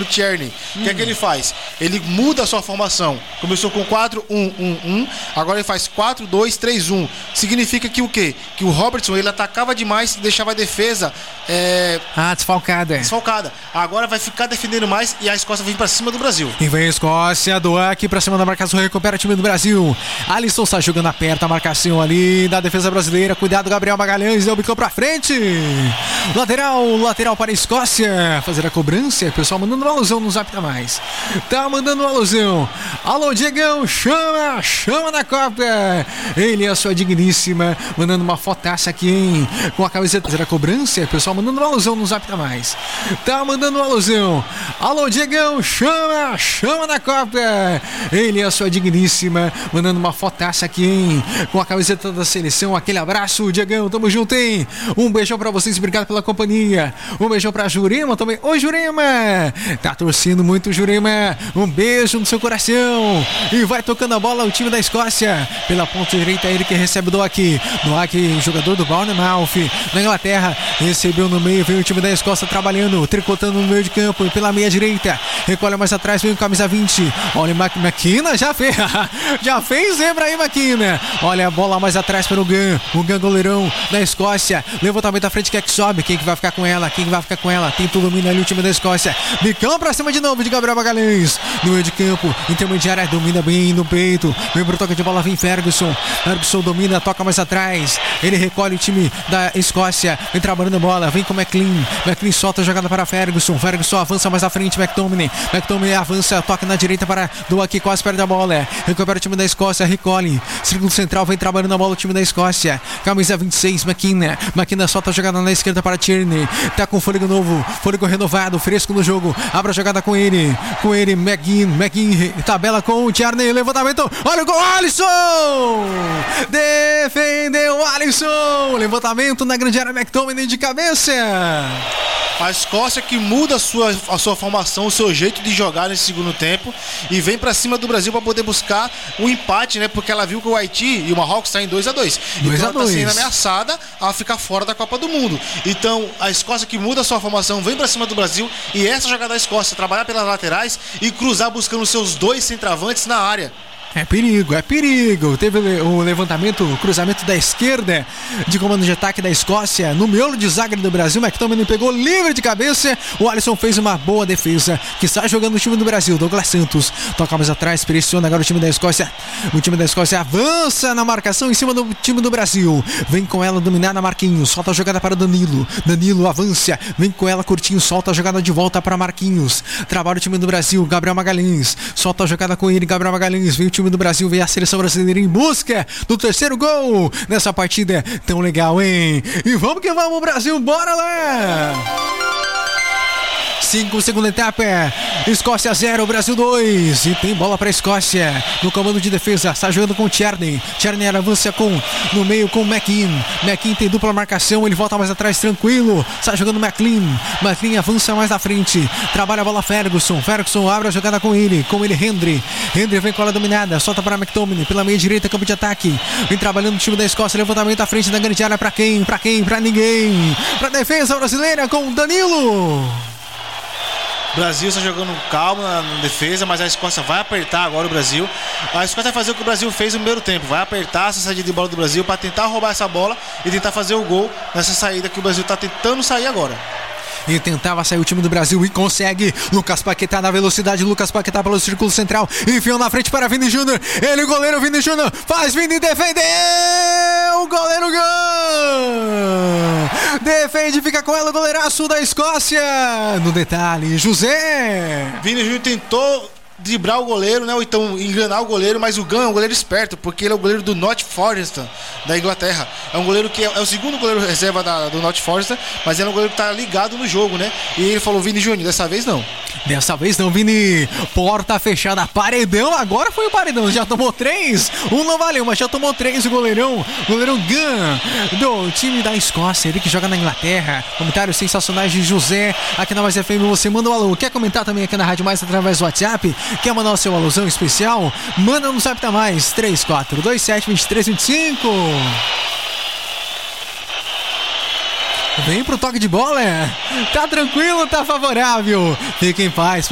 Tierney. O que é que ele faz? Ele muda a sua formação. Começou com 4-1-1-1, agora ele faz 4-2-3-1. Significa que o quê? Que o Robertson, ele atacava demais e deixava a defesa desfalcada. Agora vai ficar defendendo mais e a Escócia vem pra cima do Brasil. E vem a Escócia, Doak pra cima da marcação, recupera o time do Brasil. Alisson está jogando aperta a marcação ali da defesa brasileira. Cuidado, Gabriel Magalhães, deu o bicão pra frente. Lateral para a Escócia. Fazer a cobrança, pessoal mandando uma alusão, não zapta mais. Tá mandando uma alusão. Alô, Diegão, chama na Copa. Ele é a sua digníssima, mandando uma fotaça aqui, hein? Com a camiseta. Fazer a cobrança, pessoal mandando uma alusão, não zapta mais. Tá mandando uma alusão. Alô, Diegão, chama na Copa. Ele é a sua digníssima, mandando uma fotaça aqui, hein? Com a camiseta da seleção. Aquele abraço, Diegão, tamo junto, hein? Um beijão pra vocês, obrigado pela companhia. Um beijão pra Jurema também. Oi, Jurema! Tá torcendo muito, Jurema. Um beijo no seu coração. E vai tocando a bola o time da Escócia. Pela ponta direita, ele que recebe o Doak. Doak, jogador do Bournemouth, na Inglaterra. Recebeu no meio, veio o time da Escócia trabalhando, tricotando no meio de campo. E pela meia direita, recolhe mais atrás, vem o camisa 20. Olha, McKenna já fez zebra aí, McKenna. Olha a bola mais atrás para o Gunn goleirão da Escócia. Levantamento à frente, quem é que sobe? Quem que vai ficar com ela? Tem todo o domínio ali o time da Escócia. Bicão pra cima de novo de Gabriel Magalhães. No meio de campo, intermediária, domina bem no peito. Vem pro toque de bola, vem Ferguson domina, toca mais atrás. Ele recolhe o time da Escócia. Vem trabalhando a bola, vem com McLean solta a jogada para Ferguson avança mais à frente, McTominay avança, toca na direita para Doak, quase perde a bola. Recupera o time da Escócia, recolhe. Círculo central, vem trabalhando a bola o time da Escócia. Camisa 26, McKenna solta a jogada na esquerda para Tierney. Tá com fôlego novo, fôlego renovado, fresco no jogo. Abre a jogada com ele, McGinn tabela com o Tierney, levantamento, olha o gol, Alisson! Defendeu o Alisson! Levantamento na grande área, McTominay de cabeça. A Escócia que muda a sua formação, o seu jeito de jogar nesse segundo tempo e vem pra cima do Brasil pra poder buscar o empate, né? Porque ela viu que o Haiti e o Marrocos tá em 2-2. Então ela tá sendo ameaçada a ficar fora da Copa do Mundo. Então a Escócia que muda a sua formação vem pra cima do Brasil e essa jogada da Escócia, trabalhar pelas laterais e cruzar buscando seus dois centroavantes na área. É perigo. Teve o levantamento, o cruzamento da esquerda de comando de ataque da Escócia no miolo de zaga do Brasil. McTominay pegou livre de cabeça. O Alisson fez uma boa defesa, que está jogando o time do Brasil. Douglas Santos toca mais atrás, pressiona agora o time da Escócia. O time da Escócia avança na marcação em cima do time do Brasil. Vem com ela dominar na Marquinhos, solta a jogada para Danilo avança, vem com ela Curtinho, solta a jogada de volta para Marquinhos. Trabalha o time do Brasil, Gabriel Magalhães solta a jogada com ele, Gabriel Magalhães. Vem o time do Brasil, vem a seleção brasileira em busca do terceiro gol nessa partida tão legal, hein? E vamos que vamos, Brasil, bora lá! 5, segunda etapa, Escócia 0, Brasil 2, e tem bola para a Escócia no comando de defesa, está jogando com o Tierney avança no meio com o McKean tem dupla marcação, ele volta mais atrás tranquilo, está jogando McLean avança mais na frente, trabalha a bola Ferguson abre a jogada com ele Hendry vem com ela dominada, solta para McTominay pela meia direita, campo de ataque, vem trabalhando o time da Escócia, levantamento à frente da grande área, para quem? Para ninguém, para a defesa brasileira com Danilo. O Brasil está jogando calmo na defesa, mas a Escócia vai apertar agora o Brasil. A Escócia vai fazer o que o Brasil fez no primeiro tempo, vai apertar essa saída de bola do Brasil para tentar roubar essa bola e tentar fazer o gol nessa saída que o Brasil está tentando sair agora. E tentava sair o time do Brasil e consegue. Lucas Paquetá na velocidade, Lucas Paquetá pelo círculo central, enfiou na frente para Vini Júnior, ele o goleiro Vini Júnior, faz Vini, defendeu, o goleiro gol, defende, fica com ela o goleiraço da Escócia, no detalhe, José. Vini Júnior tentou driblar o goleiro, né, ou então enganar o goleiro, mas o Gunn é um goleiro esperto, porque ele é o goleiro do Nottingham Forest da Inglaterra, é um goleiro que é o segundo goleiro reserva do Nottingham Forest, mas é um goleiro que tá ligado no jogo, né, e ele falou: Vini Júnior, dessa vez não, Vini, porta fechada, paredão, agora foi o paredão, já tomou 3, não valeu, mas já tomou 3 o goleirão Gunn, do time da Escócia, ele que joga na Inglaterra. Comentários sensacionais de José, aqui na Mais FM, você manda um alô, quer comentar também aqui na Rádio Mais através do WhatsApp? Quer mandar o seu alusão especial? Manda no Zap da Mais 34272325. Vem pro toque de bola, tá tranquilo, tá favorável, fica em paz.